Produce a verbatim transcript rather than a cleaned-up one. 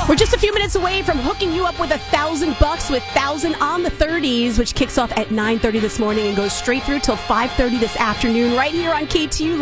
We're just a few minutes away from hooking you up with a thousand bucks with Thousand on the thirties, which kicks off at nine thirty this morning and goes straight through till five thirty this afternoon, right here on K T U.